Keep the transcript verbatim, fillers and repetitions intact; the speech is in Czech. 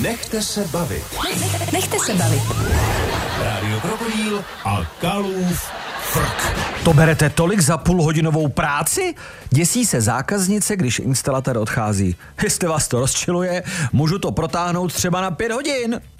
Nechte se bavit. Nechte se bavit. Rádio Krokodýl a Kalův frk. To berete tolik za půlhodinovou práci? Děsí se zákaznice, když instalatér odchází. Jestli vás to rozčiluje, můžu to protáhnout třeba na pět hodin.